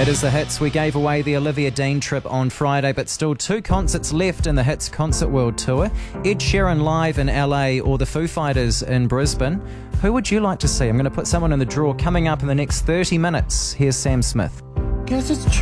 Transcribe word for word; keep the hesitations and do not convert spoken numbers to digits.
It is the Hits. We gave away the Olivia Dean trip on Friday, but still two concerts left in the Hits Concert World Tour. Ed Sheeran live in L A or the Foo Fighters in Brisbane. Who would you like to see? I'm going to put someone in the draw coming up in the next thirty minutes. Here's Sam Smith. Guess it's true.